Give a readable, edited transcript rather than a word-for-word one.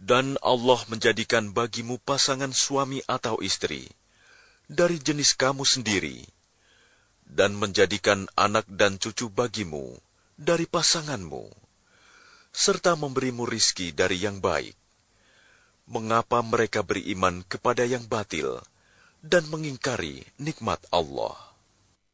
Dan Allah menjadikan bagimu pasangan suami atau istri dari jenis kamu sendiri, dan menjadikan anak dan cucu bagimu dari pasanganmu, serta memberimu rizki dari yang baik. Mengapa mereka beriman kepada yang batil dan mengingkari nikmat Allah?